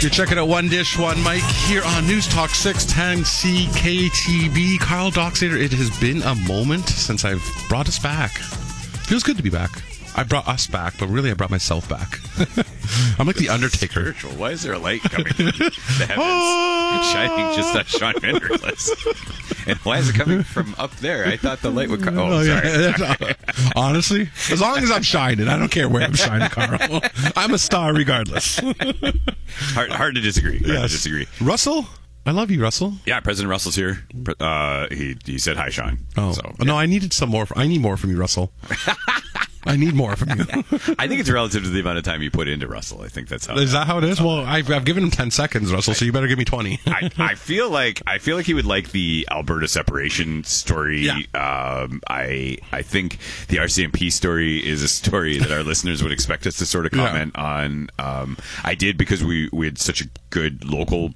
You're checking out One Dish, One Mic here on News Talk 610 CKTB. Carl Dockstader, it has been a moment since I've brought us back. Feels good to be back. I brought us back, but really I brought myself back. I'm like the Undertaker. Spiritual. Why is there a light coming from the heavens, shining just on Sean Vanderlist? And why is it coming from up there? I thought the light would come. Oh, sorry. Yeah. Honestly, as long as I'm shining, I don't care where I'm shining, Carl. I'm a star regardless. Hard to disagree. Hard to disagree. Russell? I love you, Russell. Yeah, President Russell's here. He said hi, Sean. Oh, so, no, I needed some more. I need more from you, Russell. I need more from you. I think it's relative to the amount of time you put into Russell. I think that's how. Is that how it is? Well, I've given him 10 seconds, Russell, so you better give me 20. I feel like he would like the Alberta separation story. Yeah. I think the RCMP story is a story that our listeners would expect us to sort of comment on. I did because we had such a good local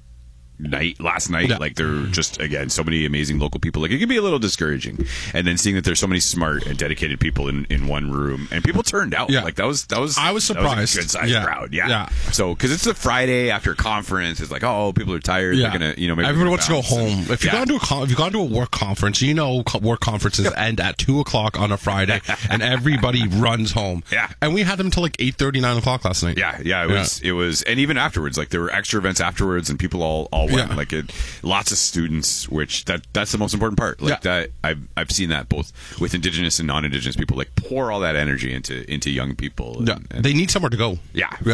last night. Like, there are just, again, so many amazing local people. Like, it can be a little discouraging, and then seeing that there's so many smart and dedicated people in one room, and people turned out. Like, that was I was surprised. That was a good sized crowd. So because it's a Friday after a conference, it's like, oh, people are tired. They're gonna, maybe everyone wants to go home. If you've gone to a work conference, work conferences end at 2:00 on a Friday, and everybody runs home. And we had them until like 8:30, 9 o'clock last night. It was, and even afterwards, like, there were extra events afterwards, and people all went. Like, lots of students, which that's the most important part. Like, that I've seen that both with Indigenous and non-Indigenous people, like, pour all that energy into young people. And they need somewhere to go.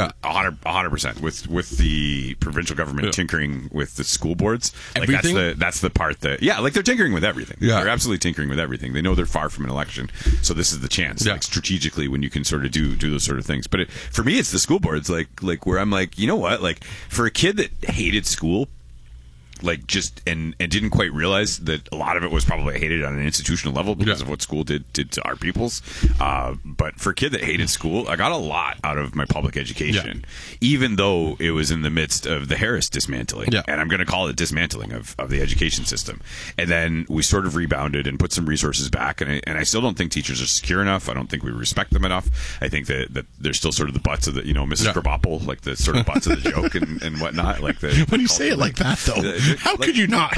100%. With the provincial government tinkering with the school boards, like, everything? that's the part that like, they're tinkering with everything. They're absolutely tinkering with everything. They know they're far from an election, so this is the chance. Like, strategically, when you can sort of do those sort of things. But for me, it's the school boards, like where I'm like, you know what, like, for a kid that hated school, like, just and didn't quite realize that a lot of it was probably hated on an institutional level because of what school did to our peoples. But for a kid that hated school, I got a lot out of my public education, even though it was in the midst of the Harris dismantling. And I'm going to call it dismantling of the education system. And then we sort of rebounded and put some resources back. And I still don't think teachers are secure enough. I don't think we respect them enough. I think that they're still sort of the butts of the, Mrs. Krabappel, like the sort of butts of the joke and whatnot. Like, when you say it like that, though. How could you not?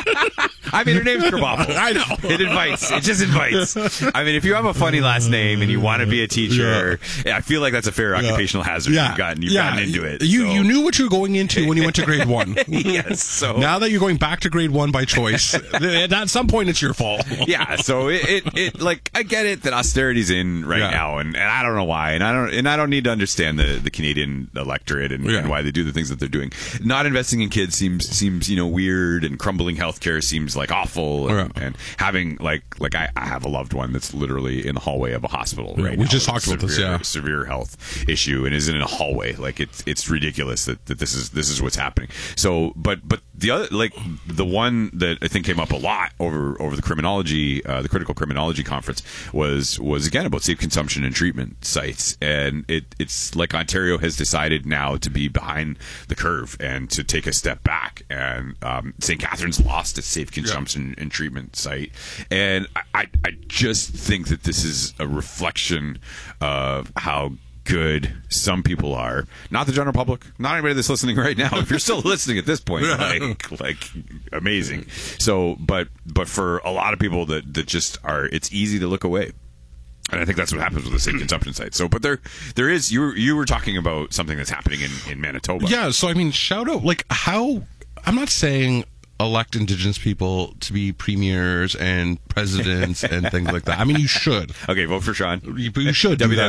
I mean, her name's Krabappel. I know. It invites. It just invites. I mean, if you have a funny last name and you want to be a teacher, I feel like that's a fair occupational hazard. You've gotten into it. You knew what you were going into when you went to grade 1. Yes. So now that you're going back to grade 1 by choice, at some point it's your fault. So it like, I get it that austerity's in right now, and I don't know why, and I don't need to understand the Canadian electorate and why they do the things that they're doing. Not investing in kids seems weird, and crumbling healthcare seems like awful, and having like I have a loved one that's literally in the hallway of a hospital right now. We just talked about this, severe health issue, and is in a hallway. Like, it's ridiculous that this is what's happening. So, but the other, like, the one that I think came up a lot over the criminology, the critical criminology conference was again about safe consumption and treatment sites, and it's like Ontario has decided now to be behind the curve and to take a step back, and St. Catharines lost its safe consumption and treatment site, and I just think that this is a reflection of how good some people are. Not the general public, not anybody that's listening right now. If you're still listening at this point, like amazing. So, but for a lot of people that just are, it's easy to look away. And I think that's what happens with the safe consumption site. So, but there is, you were talking about something that's happening in Manitoba. Yeah. So, I mean, shout out, like, how, I'm not saying elect Indigenous people to be premiers and presidents and things like that. I mean, you should. Okay, vote for Sean. You should do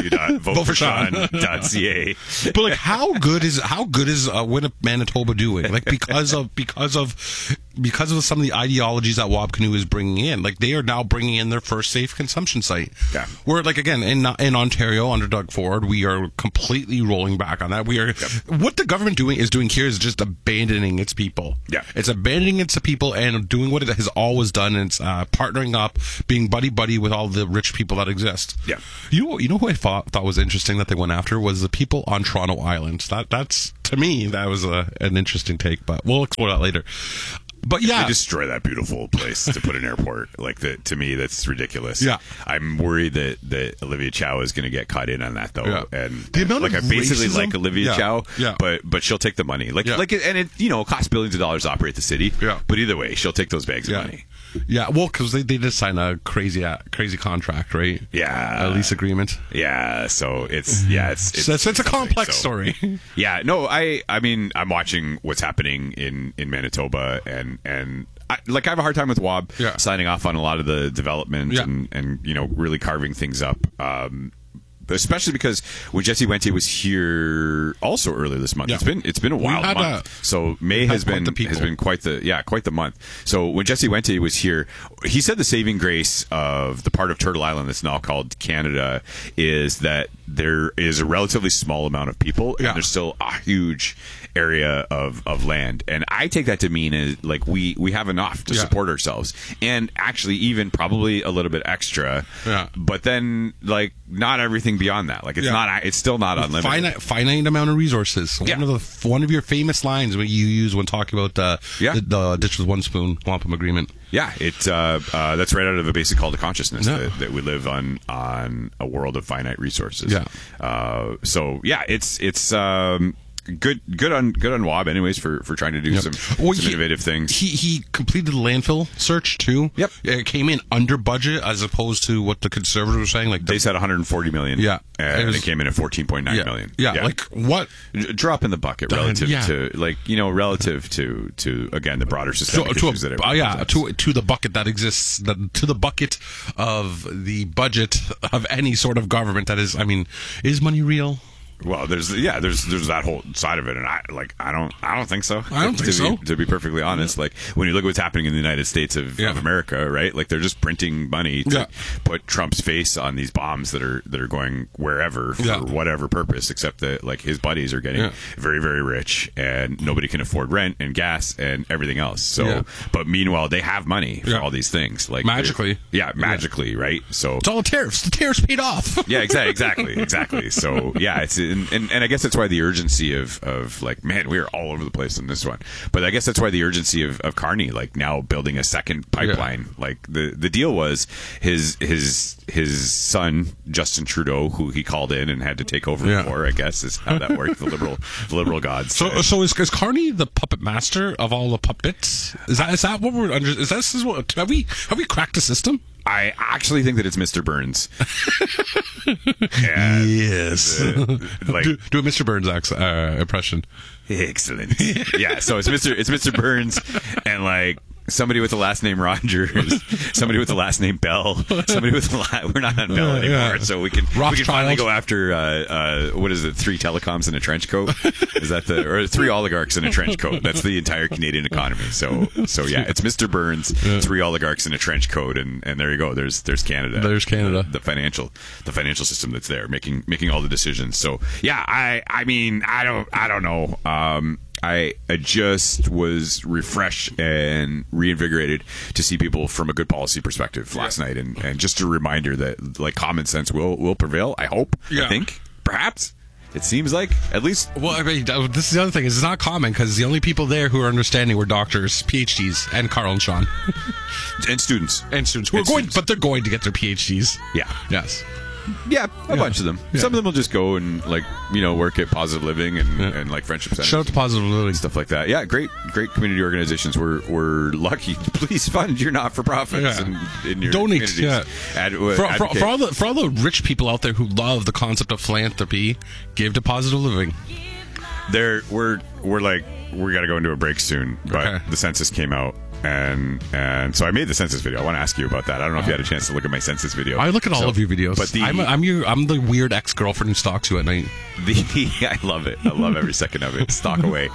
www.voteforsean.ca. But, like, how good is Manitoba doing? Like, because of some of the ideologies that WABCanoe is bringing in, like, they are now bringing in their first safe consumption site. Yeah. Where, like, again, in Ontario under Doug Ford, we are completely rolling back on that. We are what the government is doing here is just abandoning its people. Yeah. It's abandoning its people and doing what it has always done. And it's partnering up, being buddy with all the rich people that exist. Yeah. You know who I thought was interesting that they went after was the people on Toronto Island. That's to me that was an interesting take, but we'll explore that later. But yeah, they destroy that beautiful place to put an airport. Like that, to me, that's ridiculous. Yeah, I'm worried that Olivia Chow is going to get caught in on that though. Yeah. And the amount like, of I basically racism? like Olivia Chow, but she'll take the money. Like, and it costs billions of dollars to operate the city. Yeah. But either way, she'll take those bags of money. Yeah, well, because they just signed a crazy contract, right? Yeah, a lease agreement. Yeah, so it's a complex story. Yeah, no, I mean, I'm watching what's happening in Manitoba, and I have a hard time with Wob signing off on a lot of the development and really carving things up. Especially because when Jesse Wente was here also earlier this month, it's been a wild month. So May has been quite the month. So when Jesse Wente was here, he said the saving grace of the part of Turtle Island that's now called Canada is that there is a relatively small amount of people and there's still a huge area of land. And I take that to mean is like we have enough to support ourselves, and actually even probably a little bit extra. Yeah. But then like not everything beyond that. Like it's still not unlimited. Finite amount of resources. One of your famous lines when you use when talking about the Ditch with One Spoon Wampum Agreement. Yeah, it's that's right out of a basic call to consciousness that we live on a world of finite resources. Yeah. So yeah, it's good on Wob anyways for trying to do some innovative things. He completed the landfill search too. Yep. It came in under budget as opposed to what the Conservatives were saying. Like they said 140 million. Yeah. And it came in at 14.9 million. Yeah. Like what? Drop in the bucket relative to relative to again the broader systemic issues that to the bucket that exists, to the bucket of the budget of any sort of government that is. I mean, is money real? Well, there's that whole side of it, and I don't think so. I don't think so. To be perfectly honest, like when you look at what's happening in the United States of America, right? Like they're just printing money to put Trump's face on these bombs that are going wherever for whatever purpose, except that like his buddies are getting very, very rich, and nobody can afford rent and gas and everything else. So, but meanwhile, they have money for all these things, like magically, right? So it's all the tariffs. The tariffs paid off. Yeah, exactly. So yeah, it's. And I guess that's why the urgency of like, man, we are all over the place in this one. But I guess that's why the urgency of Carney, like now building a second pipeline. Like the deal was his son, Justin Trudeau, who he called in and had to take over for, I guess is how that worked. The liberal gods. So is Carney the puppet master of all the puppets? Is that what we're under? Have we cracked the system? I actually think that it's Mr. Burns. Yes. Do a Mr. Burns impression. Excellent. Yeah, so it's Mr. Burns and like somebody with the last name Rogers, somebody with the last name Bell, somebody with we're not on Bell anymore, so we can finally go after what is it? 3 telecoms in a trench coat? Is that or 3 oligarchs in a trench coat? That's the entire Canadian economy. So yeah, it's Mr. Burns, 3 oligarchs in a trench coat, and there you go. There's Canada. There's Canada. The financial system that's there making all the decisions. So yeah, I mean I don't know. I just was refreshed and reinvigorated to see people from a good policy perspective last night, and just a reminder that like common sense will prevail. I hope. I think perhaps it seems like at least. Well, I mean, this is the other thing. Is it's not common because the only people there who are understanding were doctors, PhDs, and Carl and Sean, and students who are going, but they're going to get their PhDs. Yeah. Yes. Yeah, a bunch of them. Yeah. Some of them will just go and like work at Positive Living and like Friendship Centers. Shout out to Positive Living, stuff like that. Yeah, great community organizations. We're lucky. Please fund your not for profits and in your donate. Communities. For all the rich people out there who love the concept of philanthropy, give to Positive Living. We're got to go into a break soon, but the census came out. And so I made the census video. I want to ask you about that. I don't know if you had a chance to look at my census video. I look at all of your videos. But I'm the weird ex-girlfriend who stalks you at night. I love it. I love every second of it. Stalk away.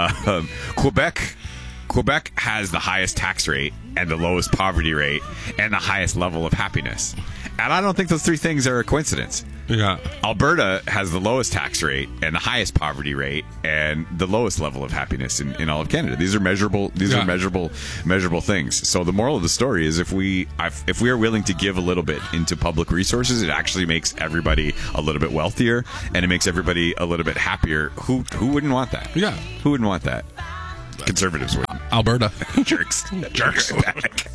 Quebec has the highest tax rate and the lowest poverty rate and the highest level of happiness. And I don't think those 3 things are a coincidence. Yeah. Alberta has the lowest tax rate and the highest poverty rate and the lowest level of happiness in all of Canada. These are measurable. These are measurable things. So the moral of the story is if we are willing to give a little bit into public resources, it actually makes everybody a little bit wealthier and it makes everybody a little bit happier. Who wouldn't want that? Yeah. Who wouldn't want that? Conservatives would. Alberta. Jerks. Jerks. Back.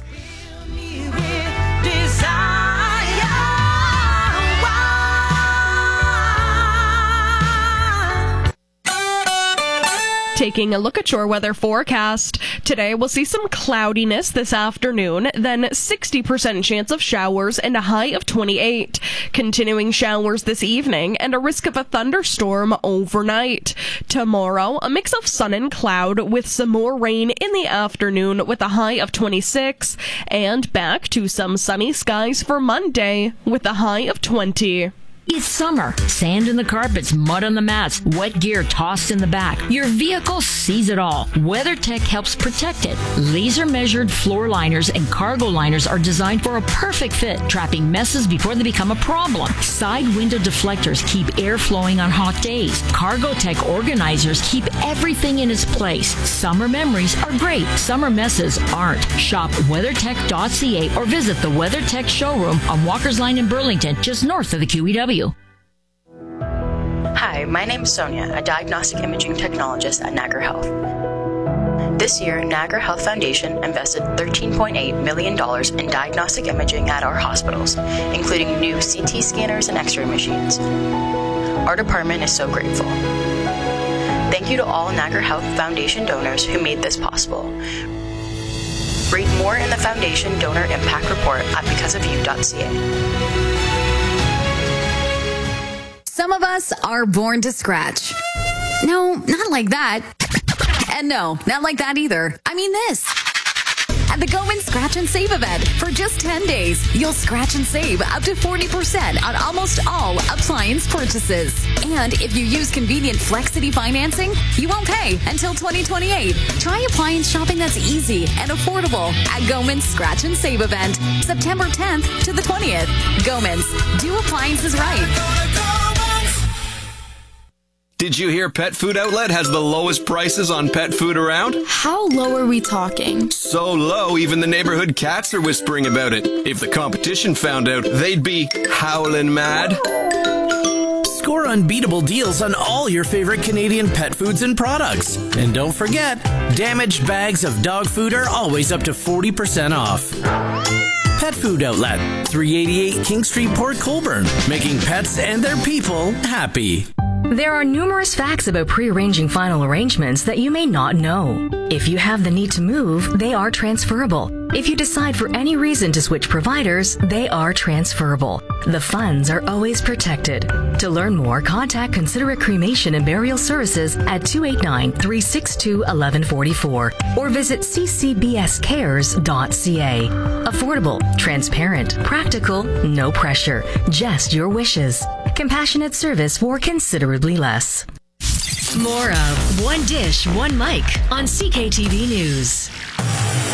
Taking a look at your weather forecast. Today we'll see some cloudiness this afternoon, then 60% chance of showers and a high of 28. Continuing showers this evening and a risk of a thunderstorm overnight. Tomorrow, a mix of sun and cloud with some more rain in the afternoon with a high of 26. And back to some sunny skies for Monday with a high of 20. It's summer. Sand in the carpets, mud on the mats, wet gear tossed in the back. Your vehicle sees it all. WeatherTech helps protect it. Laser-measured floor liners and cargo liners are designed for a perfect fit, trapping messes before they become a problem. Side window deflectors keep air flowing on hot days. CargoTech organizers keep everything in its place. Summer memories are great. Summer messes aren't. Shop WeatherTech.ca or visit the WeatherTech showroom on Walker's Line in Burlington, just north of the QEW. Hi, my name is Sonia, a diagnostic imaging technologist at Niagara Health. This year, Niagara Health Foundation invested $13.8 million in diagnostic imaging at our hospitals, including new CT scanners and X-ray machines. Our department is so grateful. Thank you to all Niagara Health Foundation donors who made this possible. Read more in the Foundation Donor Impact Report at becauseofyou.ca. Some of us are born to scratch. No, not like that. And no, not like that either. I mean this. At the Goman Scratch and Save event, for just 10 days, you'll scratch and save up to 40% on almost all appliance purchases. And if you use convenient Flexity financing, you won't pay until 2028. Try appliance shopping that's easy and affordable at Goman's Scratch and Save event, September 10th to the 20th. Goman's, do appliances right. Did you hear Pet Food Outlet has the lowest prices on pet food around? How low are we talking? So low, even the neighborhood cats are whispering about it. If the competition found out, they'd be howling mad. Score unbeatable deals on all your favorite Canadian pet foods and products. And don't forget, damaged bags of dog food are always up to 40% off. Pet Food Outlet, 388 King Street, Port Colborne, making pets and their people happy. There are numerous facts about pre-arranging final arrangements that you may not know. If you have the need to move, they are transferable. If you decide for any reason to switch providers, they are transferable. The funds are always protected. To learn more, contact Considerate Cremation and Burial Services at 289-362-1144 or visit ccbscares.ca. Affordable, transparent, practical, no pressure, just your wishes. Compassionate service for considerably less. More of One Dish, One Mic on CKTV News.